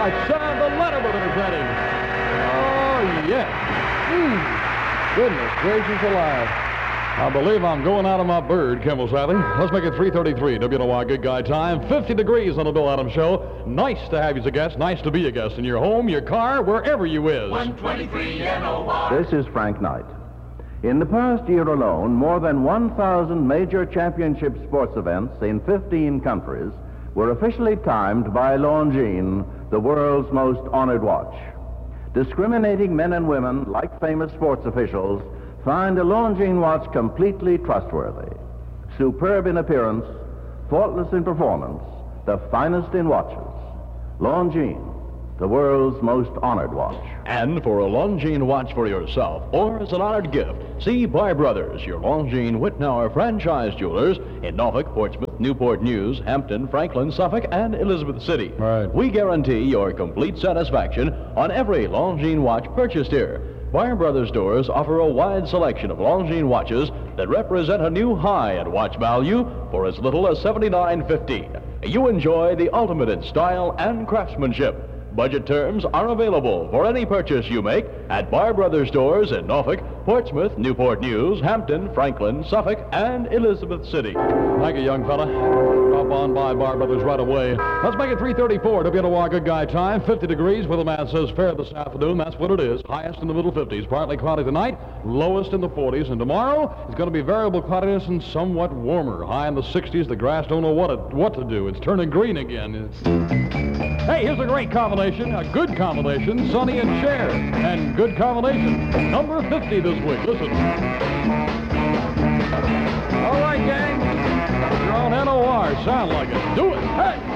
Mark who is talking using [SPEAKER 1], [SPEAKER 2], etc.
[SPEAKER 1] Sam the Letterman entertaining. Oh, yes. Goodness gracious alive. I believe I'm going out of my bird, Kimball Sally. Let's make it 3:33 WNOI Good Guy time. 50 degrees on the Bill Adams Show. Nice to have you as a guest. Nice to be a guest in your home, your car, wherever you is.
[SPEAKER 2] 123 NOI.
[SPEAKER 3] This is Frank Knight. In the past year alone, more than 1,000 major championship sports events in 15 countries were officially timed by Longines, the world's most honored watch. Discriminating men and women, like famous sports officials, find a Longines watch completely trustworthy. Superb in appearance, faultless in performance, the finest in watches. Longines, the world's most honored watch.
[SPEAKER 4] And for a Longines watch for yourself or as an honored gift, see Bar Brothers, your Longines Whitnauer franchise jewelers in Norfolk, Portsmouth, Newport News, Hampton, Franklin, Suffolk, and Elizabeth City.
[SPEAKER 1] Right.
[SPEAKER 4] We guarantee your complete satisfaction on every Longines watch purchased here. Bar Brothers stores offer a wide selection of Longines watches that represent a new high in watch value for as little as $79.50. You enjoy the ultimate in style and craftsmanship. Budget terms are available for any purchase you make at Bar Brothers stores in Norfolk, Portsmouth, Newport News, Hampton, Franklin, Suffolk, and Elizabeth City.
[SPEAKER 1] Thank you, young fella. Drop on by Bar Brothers right away. Let's make it 3:34 WNOI Good Guy time. 50 degrees. Weatherman says fair this afternoon. That's what it is. Highest in the middle 50s. Partly cloudy tonight. Lowest in the 40s. And tomorrow it's going to be variable cloudiness and somewhat warmer. High in the 60s. The grass don't know what to do. It's turning green again. Hey, here's a great combination. A good combination. Sonny and Cher. And good combination. Number 50 this week. Listen. All right, gang. You're on NOR. Sound like it. Do it. Hey!